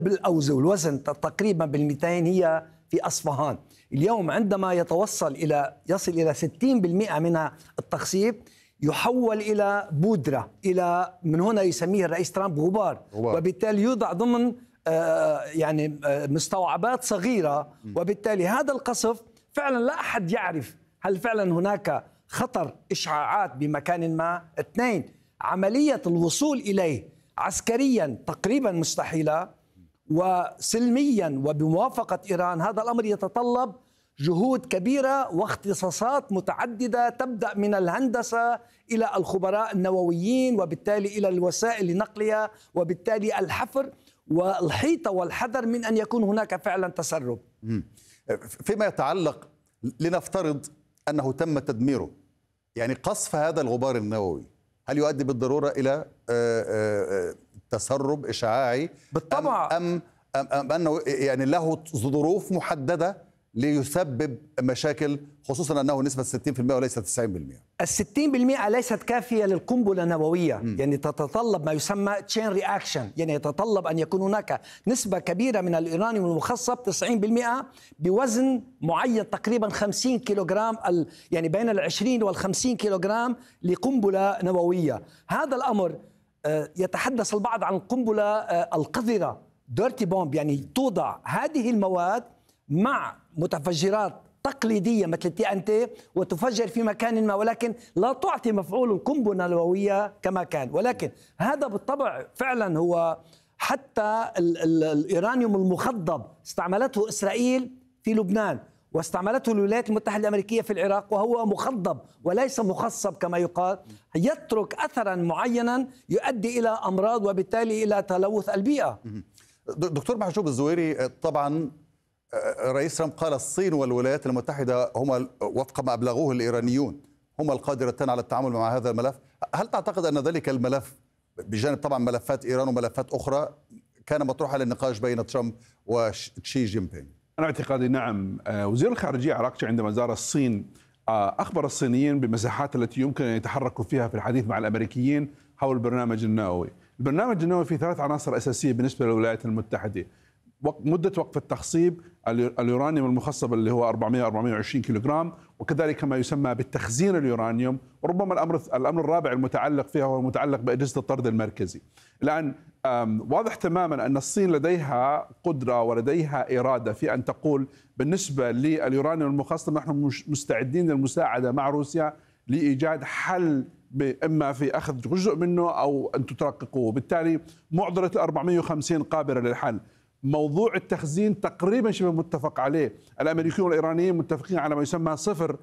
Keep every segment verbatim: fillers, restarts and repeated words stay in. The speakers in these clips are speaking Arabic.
بالأوزة والوزن تقريبا بالمئتين هي في أصفهان. اليوم عندما يتوصل إلى يصل إلى ستين بالمئة من التخصيب يحول إلى بودرة، إلى من هنا يسميه الرئيس ترامب غبار، غبار. وبالتالي يوضع ضمن آه يعني آه مستوعبات صغيرة، وبالتالي هذا القصف فعلا لا أحد يعرف هل فعلا هناك خطر إشعاعات بمكان ما. اثنين، عملية الوصول إليه عسكريا تقريبا مستحيلة، وسلميا وبموافقة إيران هذا الأمر يتطلب جهود كبيرة واختصاصات متعددة تبدأ من الهندسة إلى الخبراء النوويين، وبالتالي إلى الوسائل لنقلها، وبالتالي الحفر والحيطة والحذر من أن يكون هناك فعلا تسرب. فيما يتعلق، لنفترض أنه تم تدميره، يعني قصف هذا الغبار النووي هل يؤدي بالضرورة إلى تسرب إشعاعي؟ بالطبع. أم, أم, أم أنه يعني له ظروف محددة ليسبب مشاكل، خصوصا أنه نسبة ستين بالمئة وليس تسعين بالمئة؟ الستين بالمئة ليست كافية للقنبلة النووية، م. يعني تتطلب ما يسمى تشين رياكشن، يعني يتطلب أن يكون هناك نسبة كبيرة من اليورانيوم المخصب تسعين بالمئة بوزن معين تقريبا خمسين كيلوغرام، يعني بين العشرين والخمسين كيلوغرام لقنبلة نووية. هذا الأمر يتحدث البعض عن القنبلة القذرة ديرتي بومب، يعني توضع هذه المواد مع متفجرات تقليدية مثل التي ان تي وتفجر في مكان ما، ولكن لا تعطي مفعول القنبلة النووية كما كان. ولكن هذا بالطبع فعلا هو حتى ال ال الإيرانيوم المخضب استعملته إسرائيل في لبنان، واستعملته الولايات المتحدة الأمريكية في العراق، وهو مخضب وليس مخصب كما يقال، يترك أثرا معينا يؤدي إلى أمراض وبالتالي إلى تلوث البيئة. دكتور محجوب الزويري، طبعا رئيس ترامب قال الصين والولايات المتحدة هما وفق ما أبلغوه الإيرانيون هما القادرتان على التعامل مع هذا الملف. هل تعتقد أن ذلك الملف بجانب طبعا ملفات إيران وملفات أخرى كان مطروحا للنقاش بين ترامب وشي جين بينغ؟ أنا اعتقادي نعم. وزير الخارجية عراقجي عندما زار الصين أخبر الصينيين بالمساحات التي يمكن أن يتحركوا فيها في الحديث مع الأمريكيين حول البرنامج النووي. البرنامج النووي فيه ثلاث عناصر أساسية بالنسبة للولايات المتحدة: مدة وقف التخصيب، اليورانيوم المخصب اللي هو أربعمئة أربعمئة وعشرين كيلوغرام، وكذلك ما يسمى بالتخزين اليورانيوم، وربما الأمر الأمر الرابع المتعلق فيها هو المتعلق بأجهزة الطرد المركزي. الآن واضح تماما أن الصين لديها قدرة ولديها إرادة في أن تقول بالنسبة لليورانيوم المخصب نحن مستعدين للمساعدة مع روسيا لإيجاد حل، إما في أخذ جزء منه أو أن ترققوه. بالتالي معضلة أربعمئة وخمسين قابلة للحل. موضوع التخزين تقريبا شبه متفق عليه، الأمريكيون والإيرانيين متفقين على ما يسمى صفر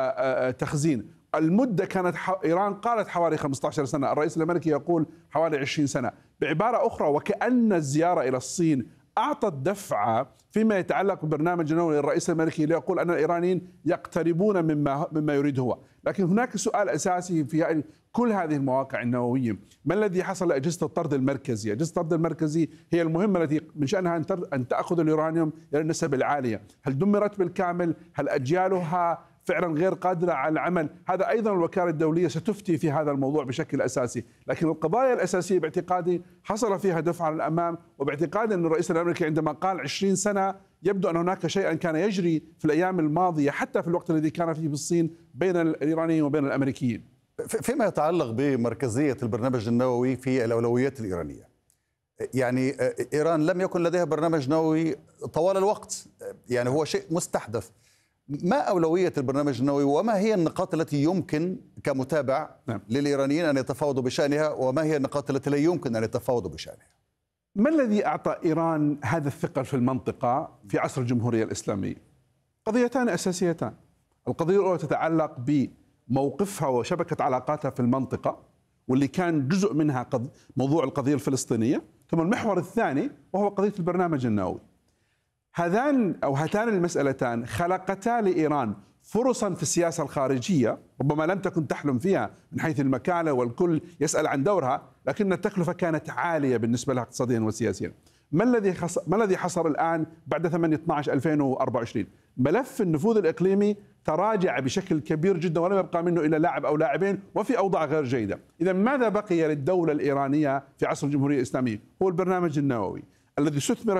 تخزين. المدة كانت إيران قالت حوالي خمسة عشر سنة، الرئيس الأمريكي يقول حوالي عشرين سنة. بعبارة أخرى، وكأن الزيارة إلى الصين أعطت دفعة فيما يتعلق ببرنامج النووي للرئيس الأمريكي ليقول أن الإيرانيين يقتربون مما مما يريد هو. لكن هناك سؤال أساسي في كل هذه المواقع النووية: ما الذي حصل لأجهزة الطرد المركزي؟ أجهزة الطرد المركزي هي المهمة التي من شأنها أن تأخذ اليورانيوم إلى النسب العالية. هل دمرت بالكامل؟ هل أجيالها فعلا غير قادرة على العمل؟ هذا أيضا الوكالة الدولية ستفتي في هذا الموضوع بشكل أساسي. لكن القضايا الأساسية باعتقادي حصل فيها دفعة للأمام، وباعتقادي أن الرئيس الأمريكي عندما قال عشرين سنة يبدو أن هناك شيئا كان يجري في الأيام الماضية حتى في الوقت الذي كان فيه بالصين بين الإيرانيين وبين الأمريكيين. فيما يتعلق بمركزية البرنامج النووي في الأولويات الإيرانية، يعني إيران لم يكن لديها برنامج نووي طوال الوقت، يعني هو شيء مستحدث. ما أولوية البرنامج النووي وما هي النقاط التي يمكن كمتابع نعم. للإيرانيين أن يتفاوضوا بشأنها، وما هي النقاط التي لا يمكن أن يتفاوضوا بشأنها؟ ما الذي أعطى إيران هذا الثقل في المنطقة في عصر الجمهورية الإسلامية؟ قضيتان أساسيتان. القضية الأولى تتعلق بموقفها وشبكة علاقاتها في المنطقة، واللي كان جزء منها موضوع القضية الفلسطينية، ثم المحور الثاني وهو قضية البرنامج النووي. هذان أو هاتان المسألتان خلقتا لإيران فرصا في السياسة الخارجية ربما لم تكن تحلم فيها من حيث المكانة والكل يسأل عن دورها، لكن التكلفة كانت عالية بالنسبة لها اقتصاديا وسياسيا. ما الذي ما الذي حصل الآن بعد ثمانية عشر اثناشر ألفين وأربعة وعشرين؟ ملف النفوذ الإقليمي تراجع بشكل كبير جدا، ولم يبقى منه إلا لاعب أو لاعبين وفي أوضاع غير جيدة. إذا ماذا بقي للدولة الإيرانية في عصر الجمهورية الإسلامية؟ هو البرنامج النووي. الذي استثمر